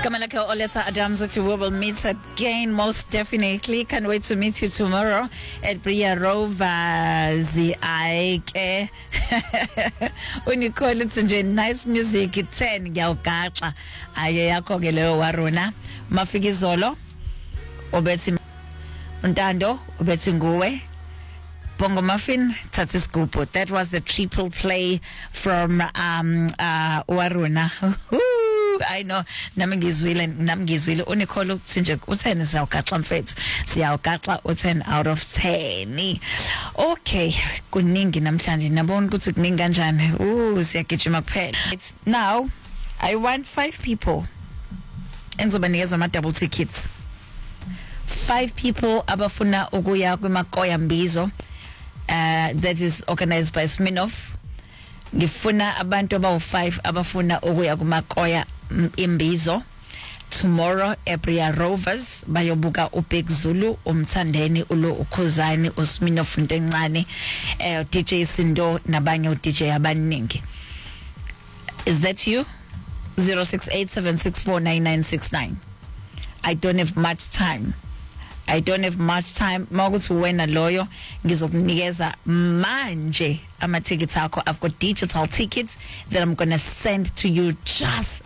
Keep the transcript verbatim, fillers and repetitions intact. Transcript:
Kamalaka Olesa Adams, that we will meet again, most definitely. Can't wait to meet you tomorrow at Bria Rovers. Ike. When you call it nje nice music, it's ten ngiyawugaxa. Aye yakho ke leyo waruna. Mafiki Zolo. Obethi Ntando, ubethi nguwe. Bongo Muffin, Tati Skupo. That was the triple play from um uh Waruna. I know namngizwile namngizwile uNicole uthinje u10 siyawugaxa mfethu siyawugaxa u10 out of ten. Okay, kuningi namhlanje nabona ukuthi kuningi kanjani. Ooh siyagijima kuphela. It's now I want five people engizobanikeza ama double tickets. Five people abafuna ukuya kwimakoya Mbizo. Uh, that is organized by Smirnoff. Ngifuna abantu abawu five abafuna ukuya kumakoya Mbizo tomorrow eBria Rovers bayobuka uBig Zulu umthandeni ulo ukhuzani uSmirnoff into encane eh D J Sindo nabanye uD J abaningi. Is that you? zero six eight seven six four nine nine six nine. I don't have much time. I don't have much time. Makuthi wena loyo ngizokunikeza manje ama tickets akho. I've got digital tickets that I'm going to send to you just